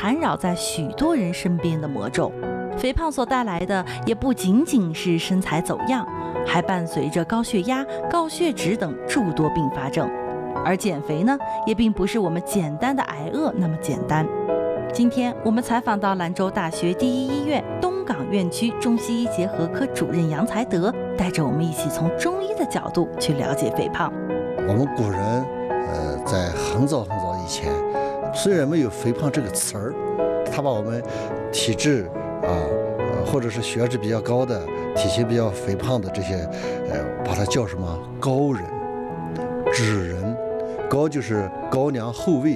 缠绕在许多人身边的魔咒。肥胖所带来的也不仅仅是身材走样，还伴随着高血压、高血脂等诸多并发症。而减肥呢，也并不是我们简单的挨饿那么简单。今天我们采访到兰州大学第一医院东港院区中西医结合科主任杨才德，带着我们一起从中医的角度去了解肥胖。 我们古人在很早以前，虽然没有肥胖这个词儿，他把我们体质或者是血脂比较高的、体型比较肥胖的这些把它叫什么高人、脂人。高就是高粱后味，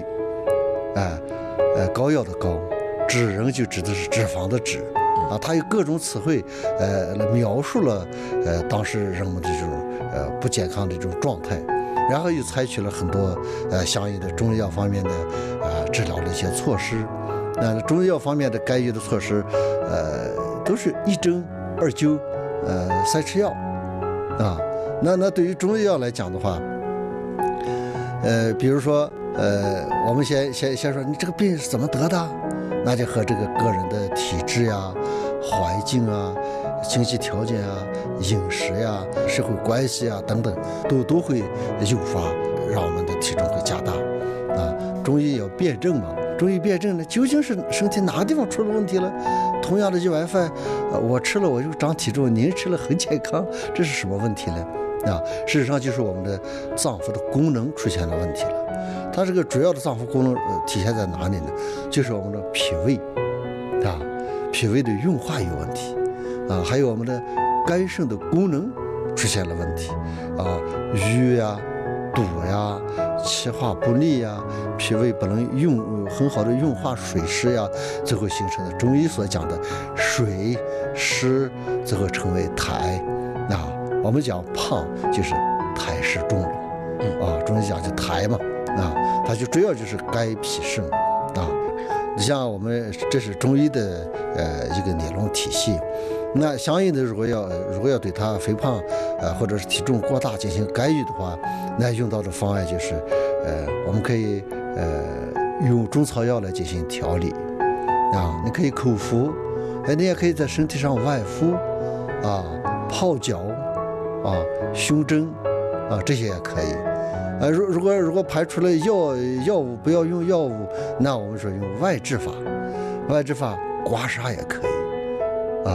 膏药的膏，脂人就指的是脂肪的脂啊。它有各种词汇来描述了当时人们这种不健康的这种状态，然后又采取了很多相应的中医药方面的治疗的一些措施。那中医药方面的干预的措施都是一针二灸3吃药啊。那对于中医药来讲的话，比如说我们先说你这个病是怎么得的，那就和这个个人的体质呀、环境啊、经济条件啊、饮食呀、社会关系啊等等，都会诱发让我们的体重会加大啊。中医要辩证嘛，中医辩证呢，究竟是身体哪个地方出了问题了？同样的一碗饭，我吃了我就长体重，您吃了很健康，这是什么问题呢？事实上就是我们的脏腑的功能出现了问题了。它这个主要的脏腑功能体现在哪里呢？就是我们的脾胃脾胃的运化有问题还有我们的肝肾的功能出现了问题瘀呀、堵呀、气化不利呀，脾胃不能很好的运化水湿呀，最后形成的中医所讲的水湿，最后成为痰我们讲胖就是痰湿重了中医讲就痰嘛它就主要就是肝脾肾你像我们这是中医的一个理论体系。那相应的如果要对他肥胖或者是体重过大进行干预的话，那用到的方案就是我们可以用中草药来进行调理你可以口服你也可以在身体上外敷泡脚胸针这些也可以如果排除了药物不要用药物，那我们说用外治法刮痧也可以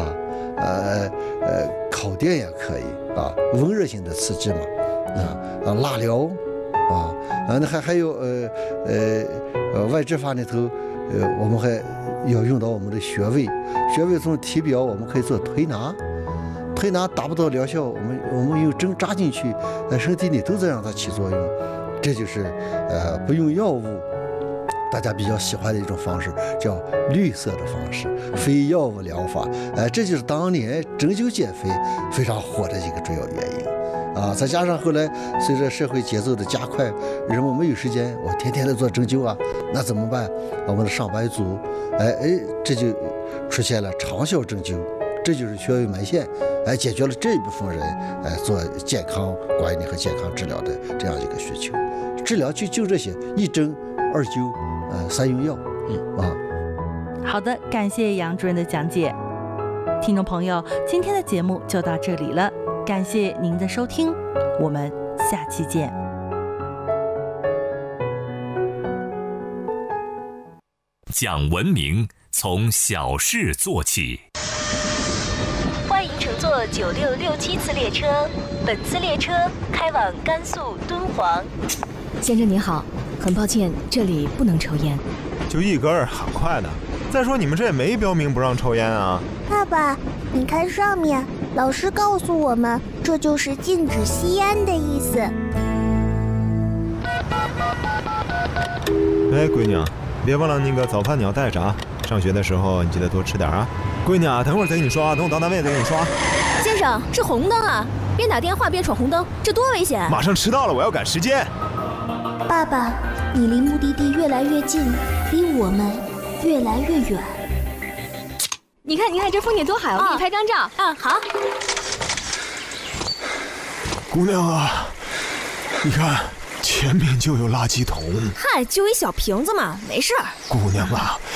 烤电也可以温热性的刺激嘛蜡疗那还有外治法里头我们还要用到我们的穴位从体表我们可以做推拿达不到疗效，我们用针扎进去身体里都在让它起作用。这就是不用药物大家比较喜欢的一种方式，叫绿色的方式，非药物疗法这就是当年针灸减肥非常火的一个主要原因再加上后来随着社会节奏的加快，人们没有时间我天天的做针灸那怎么办？我们的上班族这就出现了长效针灸，这就是穴位埋线解决了这一部分人做健康管理和健康治疗的这样一个需求。治疗就这些，一针二灸3用药好的，感谢杨主任的讲解。听众朋友，今天的节目就到这里了，感谢您的收听，我们下期见。 讲文明，从小事做起。 欢迎乘坐9667次列车，本次列车开往甘肃敦煌。 先生您好，很抱歉，这里不能抽烟。 就一根很快的。再说你们这也没标明不让抽烟啊。 爸爸，你看上面，老师告诉我们，这就是禁止吸烟的意思。 闺女，别忘了那个早饭你要带着上学的时候你记得多吃点闺女等会儿再给你刷，等我到单位再给你刷。 先生，是红灯边打电话边闯红灯，这多危险！ 马上迟到了，我要赶时间。 爸爸，你离目的地越来越近，离我们越来越远。 你看这风景多好，我给你拍张照。 好。 姑娘你看前面就有垃圾桶。 嗨，就一小瓶子嘛，没事。 姑娘